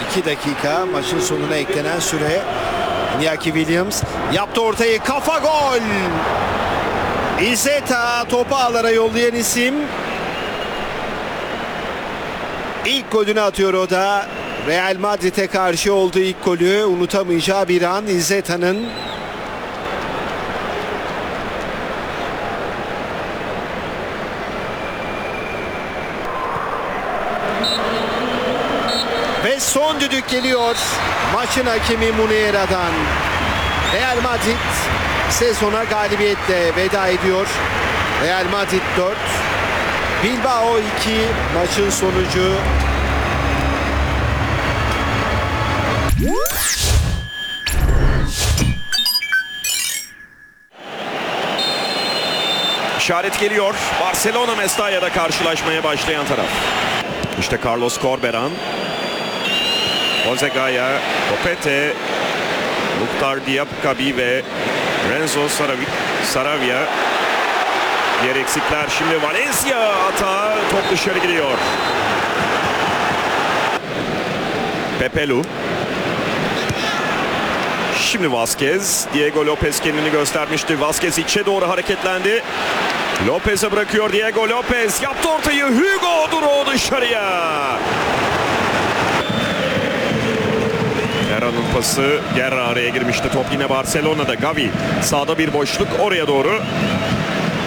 2 dakika maçın sonuna eklenen süre. Iñaki Williams yaptı ortayı, kafa gol. Izeta topu ağlara yollayan isim. İlk golünü atıyor o da. Real Madrid'e karşı olduğu ilk golü, unutamayacağı bir an Izeta'nın. Ve son düdük geliyor maçın hakemi Muniera'dan. Real Madrid sezona galibiyetle veda ediyor. Real Madrid 4, Bilbao 2 maçın sonucu. İşaret geliyor. Barcelona Mestalla'da karşılaşmaya başlayan taraf. İşte Carlos Corberan. Jose Gaya, Copete, Mukhtar Diakhaby ve Renzo Saravia. Diğer eksikler şimdi Valencia hata. Top dışarı gidiyor. Pepelu. Şimdi Vazquez. Diego Lopez kendini göstermişti. Vazquez içe doğru hareketlendi. Lopez'e bırakıyor Diego Lopez. Yaptı ortayı. Hugo Duro dışarıya. Guerra'nın pası. Guerra araya girmişti. Top yine Barcelona'da. Gavi. Sağda bir boşluk. Oraya doğru.